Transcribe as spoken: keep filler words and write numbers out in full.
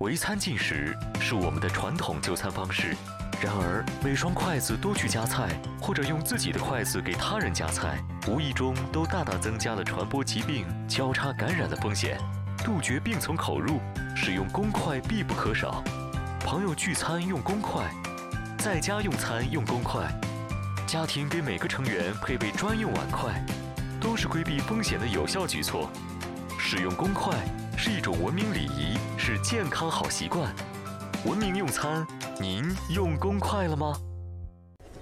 围餐进食是我们的传统就餐方式，然而每双筷子都去夹菜，或者用自己的筷子给他人夹菜，无意中都大大增加了传播疾病、交叉感染的风险。杜绝病从口入，使用公筷必不可少。朋友聚餐用公筷，在家用餐用公筷，家庭给每个成员配备专用碗筷，都是规避风险的有效举措。使用公筷是一种文明礼仪，是健康好习惯。文明用餐，您用公筷了吗？